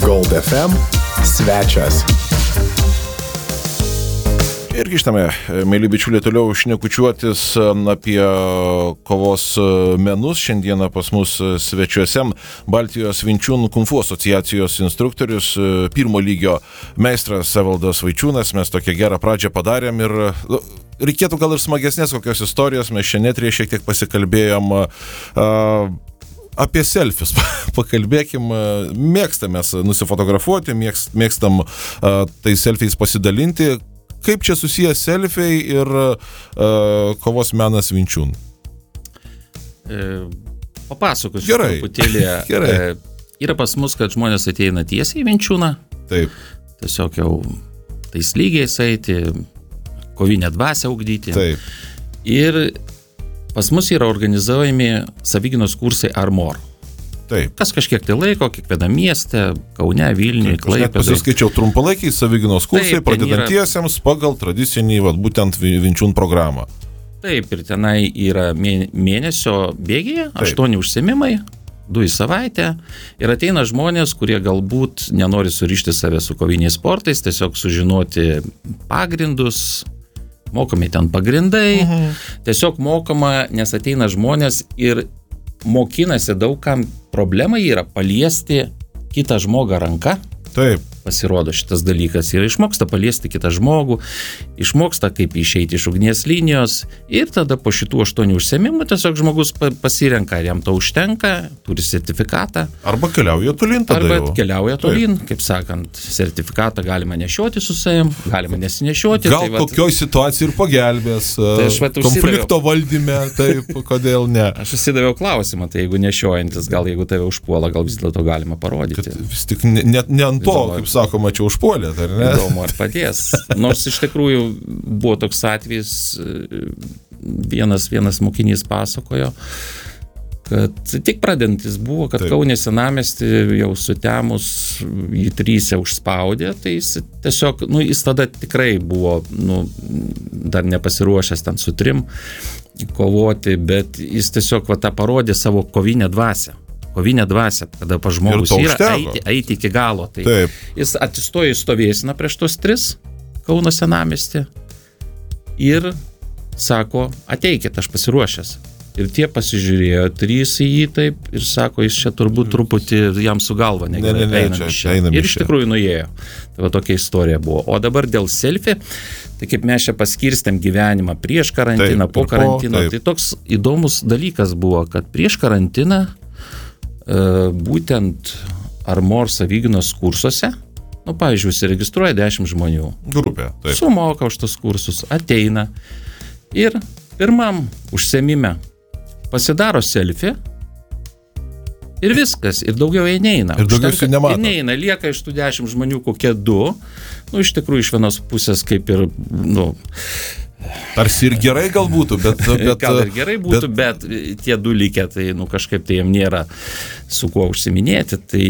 Gold FM svečias. Ir grįžtame, mėly bičiuliai, toliau šnekučiuotis apie kovos menus. Šiandieną pas mus svečiuose Baltijos Vinčiūnų Kung Fu asociacijos instruktorius, pirmo lygio meistras Evaldas Vaičiūnas. Mes tokią gerą pradžią padarėm ir reikėtų gal ir smagesnės kokios istorijos. Mes šiandien eteryje šiek tiek pasikalbėjom apie selfius. Pakalbėkim, mėgstam mes nusifotografuoti, mėgstam tai selfiais pasidalinti. Kaip čia susiję selfiai ir kovos menas Vinčiūn? Papasakosiu truputėlį. Yra pas mus, kad žmonės ateina tiesiai į Vinčiūną. Taip. Tiesiog jau tais lygiais eiti, kovinę dvasią ugdyti. Taip. Ir pas mus yra organizuojami savigynos kursai Armor. Taip. Kas kažkiek tai laiko, kiekvienam mieste, Kaune, Vilniuje, Klaipėdoje. Aš net pasiskaičiau trumpalaikiai savigynos kursai pradedantiesiems pagal tradicinį, būtent Vinčiūn programą. Taip, ir tenai yra mėnesio bėgyje, 8 užsiėmimai, 2 į savaitę. Ir ateina žmonės, kurie galbūt nenori surišti save su koviniais sportais, tiesiog sužinoti pagrindus, mokami ten pagrindai. Tiesiog mokama, nes ateina žmonės ir mokinasi daugam. Problema yra paliesti kitą žmogą ranką. Taip. Pasirodo šitas dalykas ir išmoksta paliesti kitą žmogų, išmoksta kaip išeiti iš ugnies linijos ir tada po šitų 8 užsiėmimų tiesiog žmogus pasirenka, ar jam to užtenka, turi sertifikatą. Arba keliauja tolyn tada jau. Arba keliauja tolyn, kaip sakant, sertifikatą galima nešioti su savim, galima nesinešioti. Gal tai kokioj situacijai ir pagelbės, konflikto valdyme, taip, kodėl ne. Aš užsidaviau klausimą, tai jeigu nešiojantis, gal jeigu tave užpuola, gal vis dėlto galima parodyti. Kad vis tik ne ant to, kaip sakoma, čia užpuolėt, ar ne? Įdomu, ar padės. Nors iš tikrųjų buvo toks atvejis, vienas mokinys pasakojo, kad tik pradedantis buvo, kad Kaune senamiestį jau sutemus jį 3 užspaudė, tai jis tiesiog, jis tada tikrai buvo, dar nepasiruošęs ten su 3 kovoti, bet jis tiesiog tą parodė savo kovinę dvasią. Kovinė dvasia, kada pa žmogus yra eiti iki galo. Tai taip. Jis atsistojo į stovėsiną prieš tos 3 Kauno senamiestį ir sako, ateikit, aš pasiruošęs. Ir tie pasižiūrėjo 3 į jį taip ir sako, jis čia turbūt truputį jam su galva negerai. Ir iš tikrųjų nuėjo. Tai tokia istorija buvo. O dabar dėl selfie, tai kaip mes čia paskirstėm gyvenimą prieš karantiną, po karantino, tai toks įdomus dalykas buvo, kad prieš karantiną būtent Armor savigynos kursuose, pavyzdžiui, užsiregistruoja 10 žmonių. Grupė, taip. Sumoka už tos kursus, ateina ir pirmam užsiėmime pasidaro selfie ir viskas, ir daugiau jie neina. Ir daugiau jie nemato. Ir neina, lieka iš tų 10 žmonių kokie 2, iš tikrųjų iš vienos pusės kaip ir, tarsi ir gerai gal būtų, bet gal ir gerai būtų, bet tie 2 likę, tai kažkaip tai jiem nėra su kuo užsiminėti, tai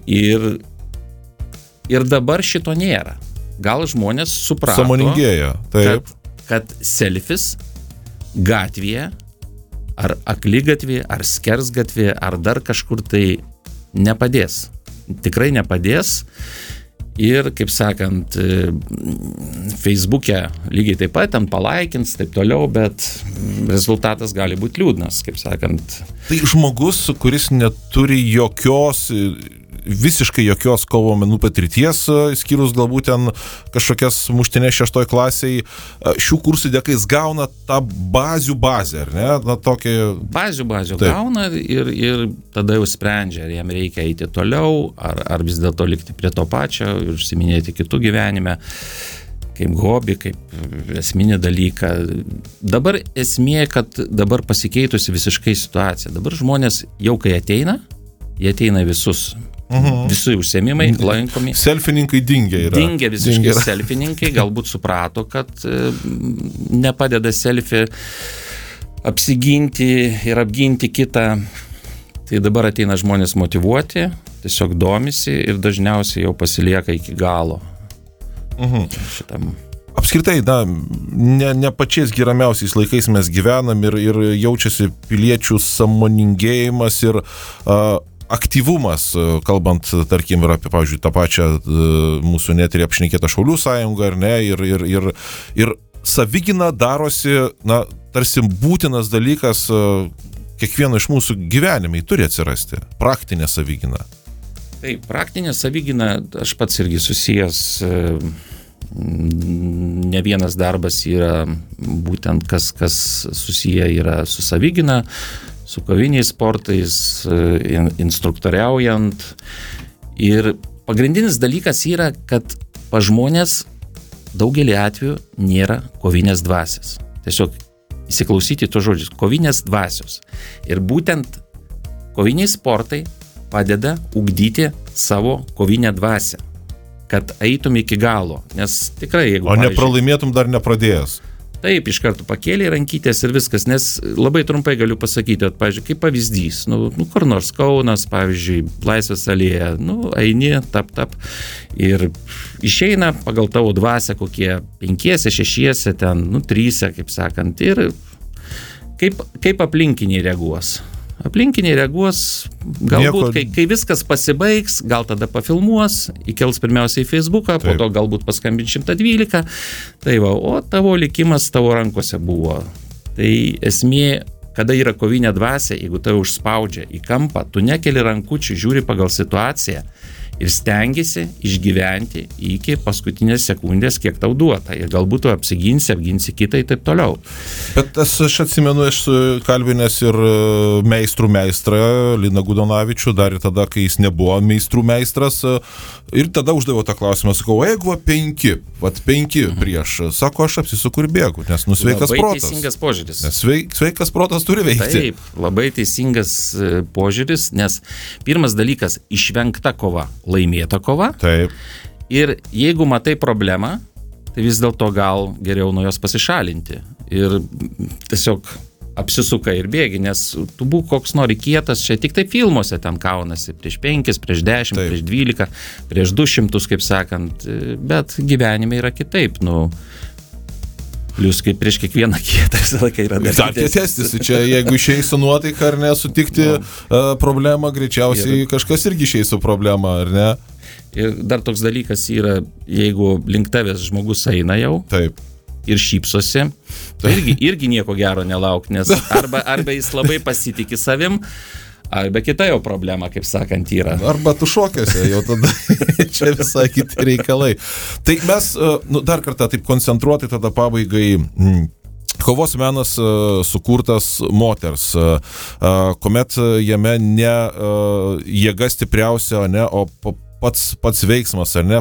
ir dabar šito nėra. Gal žmonės suprato, sąmoningėja, kad selfis gatvėje, ar akligatvėje, ar skersgatvėje, ar dar kažkur tai nepadės. Tikrai nepadės. Ir, kaip sakant, Facebook'e lygiai taip pat ten palaikins, taip toliau, bet rezultatas gali būti liūdnas, kaip sakant. Tai žmogus, kuris neturi visiškai jokios kovo menų patirties, skyrus galbūt ten kažkokias muštinės 6 klasiai, šių kursų dėka jis gauna tą bazę, ar ne? Bazių gauna ir tada jau sprendžia, ar jam reikia eiti toliau, ar vis dėlto likti prie to pačio ir užsiminėti kitų gyvenime, kaip hobį, kaip esminį dalyką. Dabar esmė, kad dabar pasikeitusi visiškai situacija. Dabar žmonės jau kai ateina, jie ateina visus. Visi užsiėmimai lankomi. Selfininkai dingę yra. Dingę visiškai selfininkai, galbūt suprato, kad nepadeda selfie apsiginti ir apginti kitą. Tai dabar ateina žmonės motyvuoti, tiesiog domisi ir dažniausiai jau pasilieka iki galo. Šitam. Apskritai, ne pačiais geramiausiais laikais mes gyvenam ir jaučiasi piliečių sąmoningėjimas ir aktyvumas, kalbant, tarkim, ir apie, pavyzdžiui, tą pačią mūsų net ir apšnekėtą Šaulių sąjungą, ar ne, ir savigina darosi, na, tarsi būtinas dalykas kiekvieno iš mūsų gyvenimai turi atsirasti. Praktinė savigina. Taip, praktinė savigina, aš pats irgi susijęs, ne vienas darbas yra būtent kas susiję yra su savigina, su koviniais sportais, instruktoriaujant. Ir pagrindinis dalykas yra, kad pas žmonės daugelį atvejų nėra kovinės dvasios. Tiesiog įsiklausyti to žodžius, kovinės dvasios. Ir būtent koviniai sportai padeda ugdyti savo kovinę dvasią, kad eitum iki galo. Nes tikrai, jeigu... O nepralaimėtum dar nepradėjęs. Taip, iš karto pakėlė rankytės ir viskas, nes labai trumpai galiu pasakyti, pavyzdžiui, kaip pavyzdys, kur nors Kaunas, pavyzdžiui, Laisvės alėja, eini, tap, ir išeina pagal tavo dvasią kokie 5, 6, ten, 3, kaip sakant, ir kaip aplinkiniai reaguos. Aplinkiniai reaguos, galbūt, kai viskas pasibaigs, gal tada pafilmuos, įkels pirmiausiai į Facebooką, po to galbūt paskambins 112, tai va, o tavo likimas tavo rankose buvo. Tai esmė, kada yra kovinė dvasia, jeigu tave užspaudžia į kampą, tu nekeli rankučių, žiūri pagal situaciją ir stengiasi išgyventi iki paskutinės sekundės, kiek tau duota. Ir galbūt tu apginsi kitą ir taip toliau. Bet aš atsimenu, aš kalbinęs ir meistrą Liną Gudonavičių, dar ir tada, kai jis nebuvo meistrų meistras. Ir tada uždaviau tą klausimą, sakau, jeigu 5 prieš, sako, aš apsisuku ir bėgu, nes sveikas protas. Labai teisingas požiūris. Nes sveikas protas turi veikti. Taip, labai teisingas požiūris, nes pirmas dalykas – išvengta kova, laimėta kova. Taip. Ir jeigu matai problemą, tai vis dėlto gal geriau nuo jos pasišalinti. Ir tiesiog apsisuka ir bėgi, nes tu būk koks nori kietas, čia tik tai filmuose ten kaunasi prieš 5, prieš 10, Taip. prieš 12, prieš 200, kaip sakant, bet gyvenime yra kitaip, plius kaip prieš kiekvieną kietą visą laiką yra dar kietesnis. Čia jeigu išeis su nuotaika ar ne, sutikti problemą, greičiausiai kažkas irgi išeis su problemą, ar ne? Ir dar toks dalykas yra, jeigu link tavęs žmogus eina jau. Taip. Ir šypsosi, tai irgi nieko gero nelauk, nes arba jis labai pasitiki savim, arba kita jau problema, kaip sakant, yra. Arba tu šokiuose, jau tada čia visai kiti reikalai. Tai mes dar kartą taip koncentruotai tada pabaigai. Kovos menas sukurtas moters, kuomet jame ne jėga stipriausia, ne, o pats veiksmas, ar ne,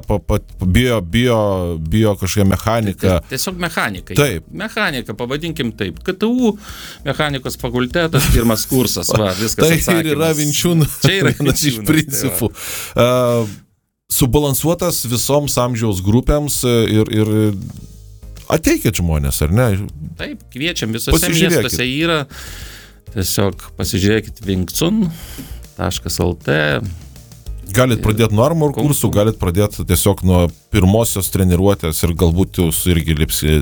bio kažkokia mechanika. Tiesiog mechanika. Taip. Mechanika, pavadinkim taip. KTU mechanikos fakultetas, pirmas kursas, va, viskas tai atsakymas. Tai yra Vinčiūnas. Čia yra vienas iš principų. Subalansuotas visoms amžiaus grupėms ir ateikit žmonės, ar ne? Taip, kviečiam, visose miestuose yra. Tiesiog pasižiūrėkit vinkcun.lt. Galit pradėti nuo armor kursų, galit pradėti tiesiog nuo pirmosios treniruotės ir galbūt jūs irgi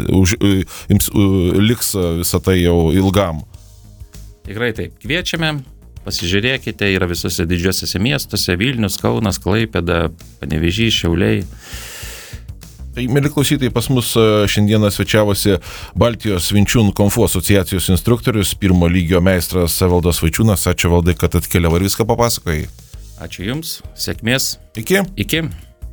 liks visą tai jau ilgam. Tikrai taip, kviečiame, pasižiūrėkite, yra visose didžiuosiuose miestuose, Vilnius, Kaunas, Klaipėda, Panevėžys, Šiauliai. Tai, mėly klausytojai, pas mus šiandieną svečiavosi Baltijos Vinčiūnų Kung Fu asociacijos instruktorius, pirmo lygio meistras Evaldas Vaičiūnas. Ačiū, Valdai, kad atkeliavo ir viską papasakojai. Ačiū Jums, sėkmės. Iki. Iki.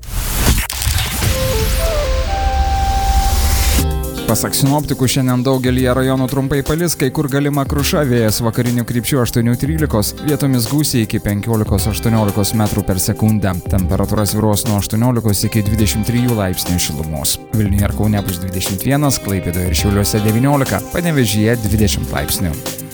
Pasak sinoptikų, šiandien daugelyje rajonų trumpai palis, kai kur galima kruša, vėjas vakarinių krypčių 8-13, vietomis gūsiai iki 15-18 metrų per sekundę. Temperatūra svyruos nuo 18 iki 23 laipsnių šilumos. Vilniuje ir Kaune bus 21, Klaipėdoje ir Šiauliuose 19, Panevėžyje 20 laipsnių.